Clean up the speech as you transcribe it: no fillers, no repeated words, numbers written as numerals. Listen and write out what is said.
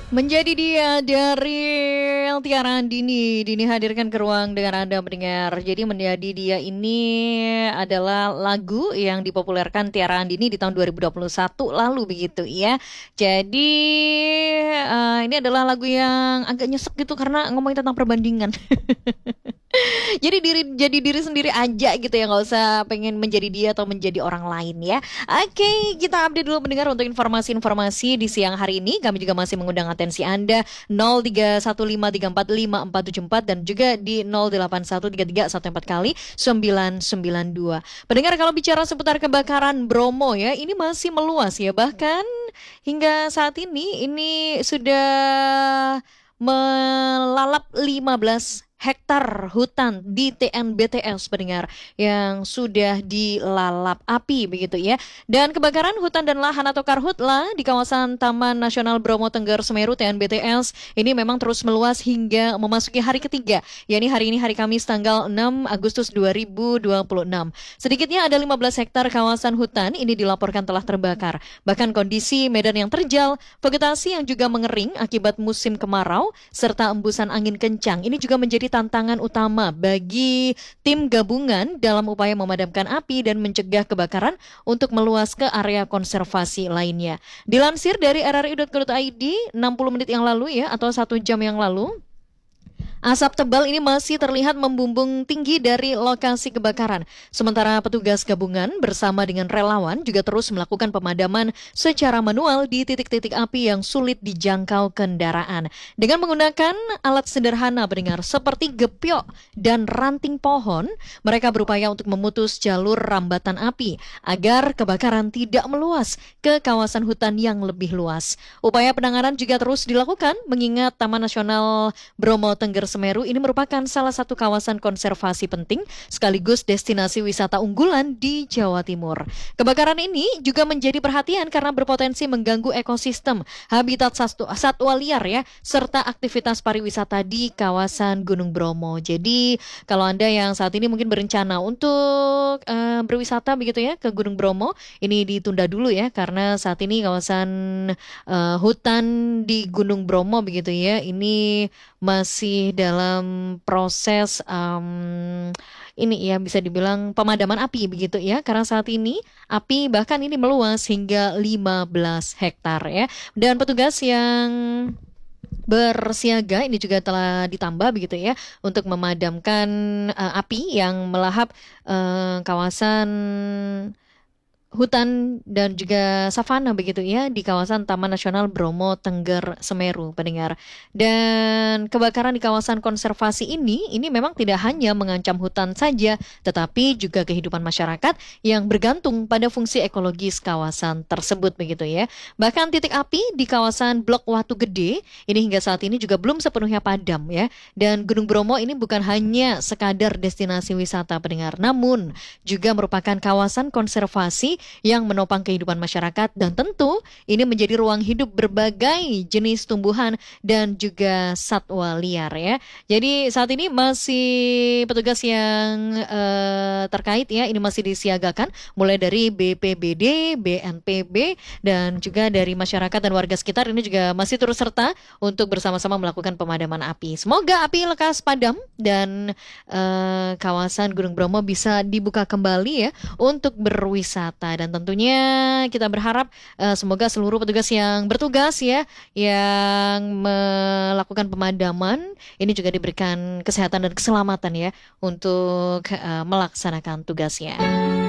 Menjadi dia dari Tiara Andini. Dini hadirkan ke ruang dengan Anda mendengar. Jadi menjadi dia ini adalah lagu yang dipopulerkan Tiara Andini di tahun 2021 lalu begitu ya. Jadi ini adalah lagu yang agak nyesek gitu karena ngomongin tentang perbandingan. Jadi diri sendiri aja gitu ya, nggak usah pengen menjadi dia atau menjadi orang lain ya. Oke, kita update dulu mendengar untuk informasi-informasi di siang hari ini. Kami juga masih mengundang atensi Anda 0315345474 dan juga di 08133144 kali 992. Pendengar, kalau bicara seputar kebakaran Bromo ya, ini masih meluas ya, bahkan hingga saat ini sudah melalap 15 hektar hutan di TNBTS pendengar yang sudah dilalap api begitu ya. Dan kebakaran hutan dan lahan atau karhutla di kawasan Taman Nasional Bromo Tengger Semeru TNBTS ini memang terus meluas hingga memasuki hari ketiga, yakni hari ini hari Kamis tanggal 6 Agustus 2026. Sedikitnya ada 15 hektar kawasan hutan ini dilaporkan telah terbakar. Bahkan kondisi medan yang terjal, vegetasi yang juga mengering akibat musim kemarau serta embusan angin kencang ini juga menjadi tantangan utama bagi tim gabungan dalam upaya memadamkan api dan mencegah kebakaran untuk meluas ke area konservasi lainnya. Dilansir dari rri.co.id 60 menit yang lalu ya, atau 1 jam yang lalu, asap tebal ini masih terlihat membumbung tinggi dari lokasi kebakaran. Sementara petugas gabungan bersama dengan relawan juga terus melakukan pemadaman secara manual di titik-titik api yang sulit dijangkau kendaraan. Dengan menggunakan alat sederhana pendengar seperti gepiok dan ranting pohon, mereka berupaya untuk memutus jalur rambatan api agar kebakaran tidak meluas ke kawasan hutan yang lebih luas. Upaya penanganan juga terus dilakukan mengingat Taman Nasional Bromo Tengger Semeru ini merupakan salah satu kawasan konservasi penting sekaligus destinasi wisata unggulan di Jawa Timur. Kebakaran ini juga menjadi perhatian karena berpotensi mengganggu ekosistem, habitat satwa liar ya, serta aktivitas pariwisata di kawasan Gunung Bromo. Jadi kalau Anda yang saat ini mungkin berencana untuk berwisata begitu ya ke Gunung Bromo, ini ditunda dulu ya karena saat ini kawasan hutan di Gunung Bromo begitu ya, ini masih dalam proses ini ya bisa dibilang pemadaman api begitu ya, karena saat ini api bahkan ini meluas hingga 15 hektar ya, dan petugas yang bersiaga ini juga telah ditambah begitu ya untuk memadamkan api yang melahap kawasan hutan dan juga savana begitu ya di kawasan Taman Nasional Bromo Tengger Semeru pendengar. Dan kebakaran di kawasan konservasi ini memang tidak hanya mengancam hutan saja, tetapi juga kehidupan masyarakat yang bergantung pada fungsi ekologis kawasan tersebut begitu ya. Bahkan titik api di kawasan Blok Watu Gede ini hingga saat ini juga belum sepenuhnya padam ya. Dan Gunung Bromo ini bukan hanya sekadar destinasi wisata pendengar, namun juga merupakan kawasan konservasi yang menopang kehidupan masyarakat dan tentu ini menjadi ruang hidup berbagai jenis tumbuhan dan juga satwa liar ya. Jadi saat ini masih petugas yang terkait ya ini masih disiagakan mulai dari BPBD, BNPB dan juga dari masyarakat dan warga sekitar ini juga masih turut serta untuk bersama-sama melakukan pemadaman api. Semoga api lekas padam dan kawasan Gunung Bromo bisa dibuka kembali ya untuk berwisata. Dan tentunya kita berharap semoga seluruh petugas yang bertugas ya yang melakukan pemadaman ini juga diberikan kesehatan dan keselamatan ya untuk melaksanakan tugasnya.